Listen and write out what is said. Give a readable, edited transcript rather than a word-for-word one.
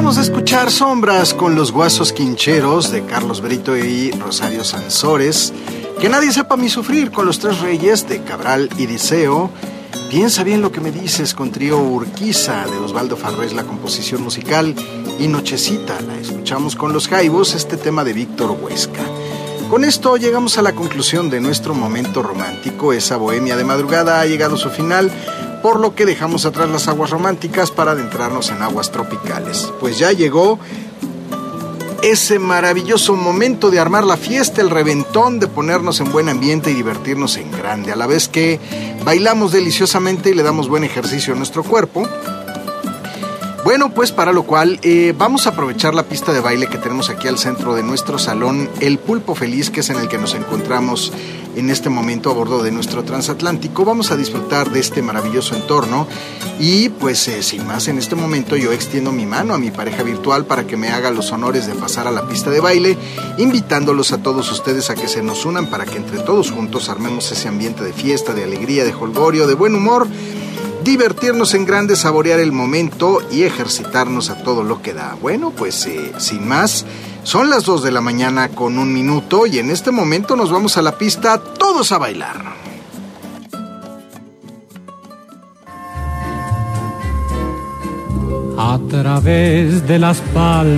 Acabamos de escuchar Sombras con los Guasos Quincheros de Carlos Brito y Rosario Sansores. Que nadie sepa mi sufrir con los Tres Reyes de Cabral y Diceo. Piensa bien lo que me dices con Trío Urquiza de Osvaldo Farrés, la composición musical. Y Nochecita la escuchamos con los Jaivos, este tema de Víctor Huesca. Con esto llegamos a la conclusión de nuestro momento romántico. Esa bohemia de madrugada ha llegado a su final, por lo que dejamos atrás las aguas románticas para adentrarnos en aguas tropicales. Pues ya llegó ese maravilloso momento de armar la fiesta, el reventón, de ponernos en buen ambiente y divertirnos en grande, a la vez que bailamos deliciosamente y le damos buen ejercicio a nuestro cuerpo. Bueno, pues para lo cual vamos a aprovechar la pista de baile que tenemos aquí al centro de nuestro salón, el Pulpo Feliz, que es en el que nos encontramos en este momento a bordo de nuestro transatlántico. Vamos a disfrutar de este maravilloso entorno y pues sin más, en este momento yo extiendo mi mano a mi pareja virtual para que me haga los honores de pasar a la pista de baile, invitándolos a todos ustedes a que se nos unan para que entre todos juntos armemos ese ambiente de fiesta, de alegría, de jolgorio, de buen humor, divertirnos en grande, saborear el momento y ejercitarnos a todo lo que da. Bueno, pues sin más, son las 2 de la mañana con 1 minuto y en este momento nos vamos a la pista, todos a bailar. A través de las palmas